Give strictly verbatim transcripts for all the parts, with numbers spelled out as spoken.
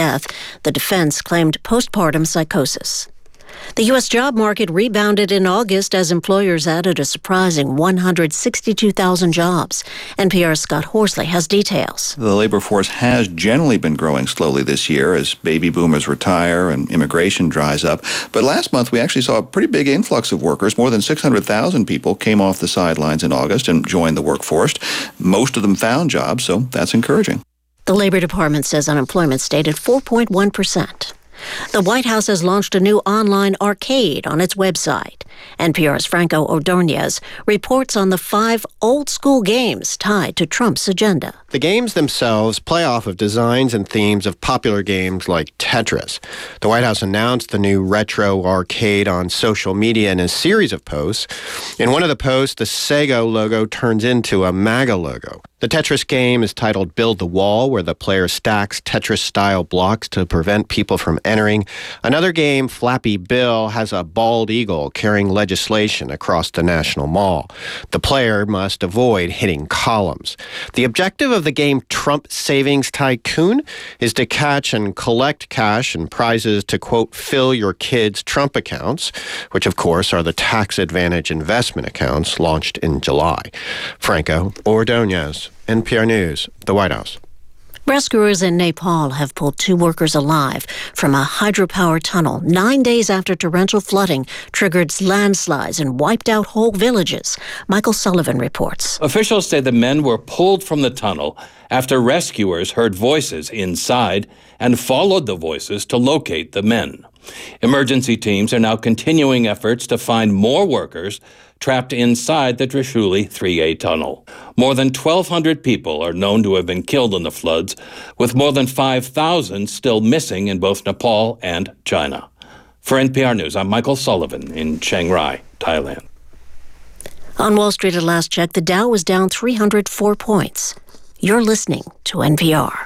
death. The defense claimed postpartum psychosis. The U S job market rebounded in August as employers added a surprising one hundred sixty-two thousand jobs. N P R's Scott Horsley has details. The labor force has generally been growing slowly this year as baby boomers retire and immigration dries up. But last month, we actually saw a pretty big influx of workers. More than six hundred thousand people came off the sidelines in August and joined the workforce. Most of them found jobs, so that's encouraging. The Labor Department says unemployment stayed at four point one percent. The White House has launched a new online arcade on its website. N P R's Franco Ordonez reports on the five old-school games tied to Trump's agenda. The games themselves play off of designs and themes of popular games like Tetris. The White House announced the new retro arcade on social media in a series of posts. In one of the posts, the Sega logo turns into a MAGA logo. The Tetris game is titled Build the Wall, where the player stacks Tetris-style blocks to prevent people from entering. Another game, Flappy Bill, has a bald eagle carrying legislation across the National Mall. The player must avoid hitting columns. The objective of the game Trump Savings Tycoon is to catch and collect cash and prizes to, quote, fill your kids' Trump accounts, which, of course, are the tax advantage investment accounts launched in July. Franco Ordonez, N P R News, the White House. Rescuers in Nepal have pulled two workers alive from a hydropower tunnel nine days after torrential flooding triggered landslides and wiped out whole villages. Michael Sullivan reports. Officials say the men were pulled from the tunnel after rescuers heard voices inside and followed the voices to locate the men. Emergency teams are now continuing efforts to find more workers trapped inside the Trishuli three A tunnel. More than twelve hundred people are known to have been killed in the floods, with more than five thousand still missing in both Nepal and China. For N P R News, I'm Michael Sullivan in Chiang Rai, Thailand. On Wall Street at last check, the Dow was down three hundred four points. You're listening to N P R.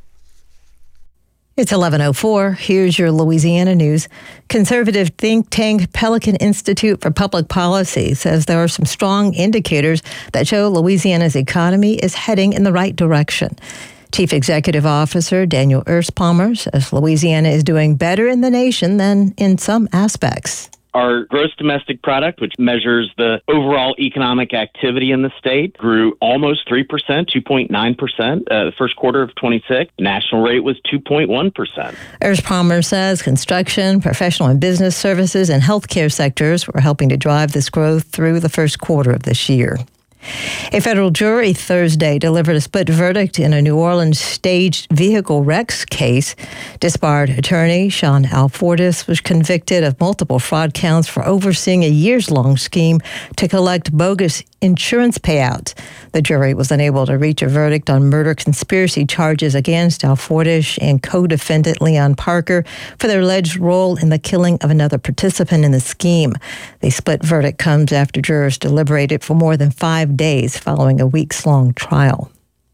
It's eleven oh four. Here's your Louisiana news. Conservative think tank Pelican Institute for Public Policy says there are some strong indicators that show Louisiana's economy is heading in the right direction. Chief Executive Officer Daniel Erspalmer says Louisiana is doing better in the nation than in some aspects. Our gross domestic product, which measures the overall economic activity in the state, grew almost three percent, two point nine percent, uh, the first quarter of twenty-six. National rate was two point one percent. Erspalmer says construction, professional and business services, and healthcare sectors were helping to drive this growth through the first quarter of this year. A federal jury Thursday delivered a split verdict in a New Orleans staged vehicle wrecks case. Disbarred attorney Sean Alfortis was convicted of multiple fraud counts for overseeing a years-long scheme to collect bogus insurance payouts. The jury was unable to reach a verdict on murder conspiracy charges against Alfortis and co-defendant Leon Parker for their alleged role in the killing of another participant in the scheme. The split verdict comes after jurors deliberated for more than five days following a weeks-long trial.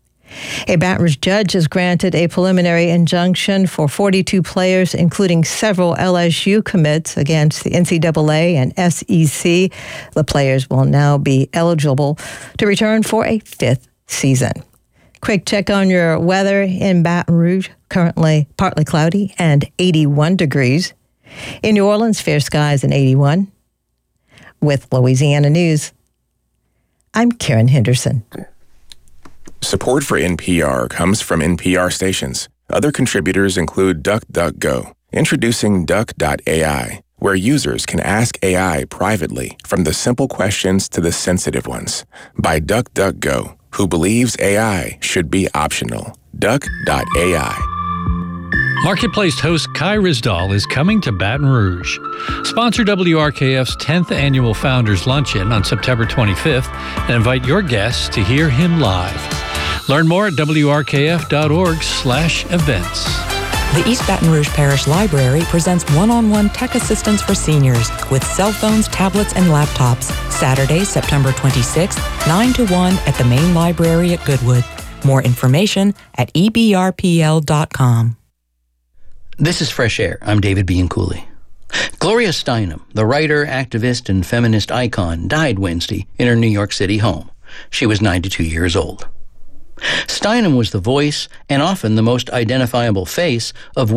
A Baton Rouge judge has granted a preliminary injunction for forty-two players, including several L S U commits against the N C double A and S E C. The players will now be eligible to return for a fifth season. Quick check on your weather in Baton Rouge. Currently partly cloudy and eighty-one degrees. In New Orleans, fair skies and eighty-one. With Louisiana News, I'm Karen Henderson. Support for N P R comes from N P R stations. Other contributors include DuckDuckGo, introducing Duck dot A I, where users can ask A I privately from the simple questions to the sensitive ones. By DuckDuckGo, who believes A I should be optional. Duck dot A I. Marketplace host Kai Ryssdal is coming to Baton Rouge. Sponsor W R K F's tenth Annual Founders Luncheon on September twenty-fifth and invite your guests to hear him live. Learn more at W R K F dot org slash events. The East Baton Rouge Parish Library presents one-on-one tech assistance for seniors with cell phones, tablets, and laptops. Saturday, September twenty-sixth, nine to one at the main library at Goodwood. More information at E B R P L dot com. This is Fresh Air. I'm David Bianculli. Gloria Steinem, the writer, activist, and feminist icon, died Wednesday in her New York City home. She was ninety-two years old. Steinem was the voice and often the most identifiable face of